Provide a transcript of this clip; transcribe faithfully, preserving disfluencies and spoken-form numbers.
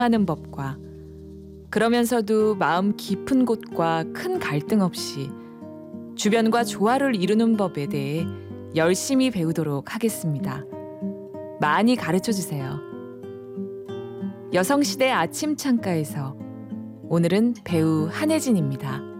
하는 법과 그러면서도 마음 깊은 곳과 큰 갈등 없이 주변과 조화를 이루는 법에 대해 열심히 배우도록 하겠습니다. 많이 가르쳐 주세요. 여성시대 아침 창가에서 오늘은 배우 한혜진입니다.